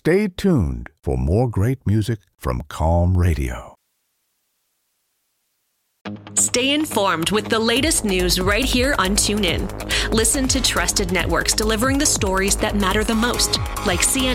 Stay tuned for more great music from Calm Radio. Stay informed with the latest news right here on TuneIn. Listen to trusted networks delivering the stories that matter the most, like CNN.